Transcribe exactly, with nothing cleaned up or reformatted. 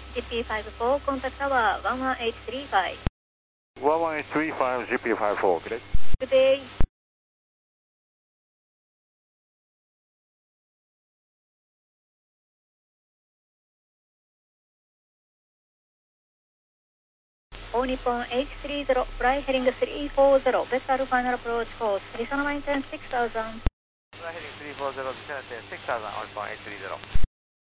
ジーピーファイブフォー、コンタクトはワンワンエイトスリーファイブ。 ワンワンエイトスリーファイブ、ジーピーファイブフォー、good day. Good day. All Nippon eight three zero, fly heading three four zero, vessel final approach course, Arizona maintain six thousand. Fly heading three four zero, descend at six thousand, All Nippon eight three zero.